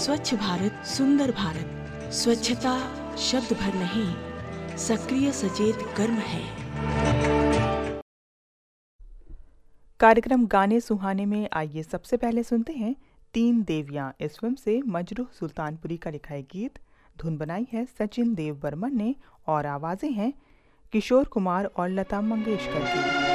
स्वच्छ भारत सुंदर भारत। स्वच्छता शब्द भर नहीं, सक्रिय सचेत कर्म है। कार्यक्रम गाने सुहाने में आइए सबसे पहले सुनते हैं तीन देवियां इस फिल्म से मजरूह सुल्तानपुरी का लिखा है गीत। धुन बनाई है सचिन देव बर्मन ने और आवाजें हैं किशोर कुमार और लता मंगेशकर की।